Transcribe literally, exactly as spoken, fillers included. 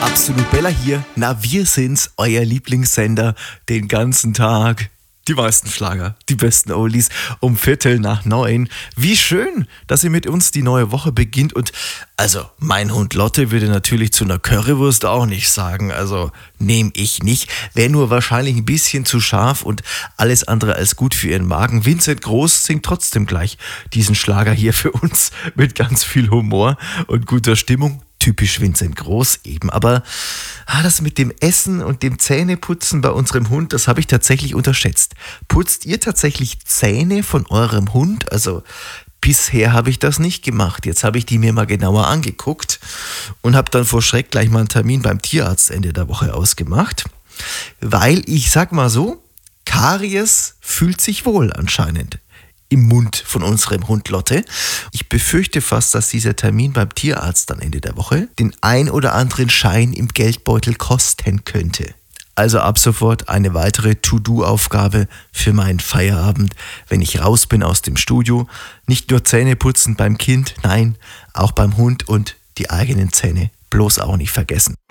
Absolut Bella hier. Na, wir sind's, euer Lieblingssender, den ganzen Tag. Die meisten Schlager, die besten Oldies um Viertel nach neun. Wie schön, dass ihr mit uns die neue Woche beginnt. Und also, mein Hund Lotte würde natürlich zu einer Currywurst auch nicht sagen. Also, nehme ich nicht. Wäre nur wahrscheinlich ein bisschen zu scharf und alles andere als gut für ihren Magen. Vincent Groß singt trotzdem gleich diesen Schlager hier für uns mit ganz viel Humor und guter Stimmung. Typisch Vincent Groß eben, aber ah, das mit dem Essen und dem Zähneputzen bei unserem Hund, das habe ich tatsächlich unterschätzt. Putzt ihr tatsächlich Zähne von eurem Hund? Also bisher habe ich das nicht gemacht. Jetzt habe ich die mir mal genauer angeguckt und habe dann vor Schreck gleich mal einen Termin beim Tierarzt Ende der Woche ausgemacht, weil ich sag mal so, Karies fühlt sich wohl anscheinend im Mund von unserem Hund Lotte. Ich befürchte fast, dass dieser Termin beim Tierarzt am Ende der Woche den ein oder anderen Schein im Geldbeutel kosten könnte. Also ab sofort eine weitere To-Do-Aufgabe für meinen Feierabend, wenn ich raus bin aus dem Studio. Nicht nur Zähne putzen beim Kind, nein, auch beim Hund und die eigenen Zähne bloß auch nicht vergessen.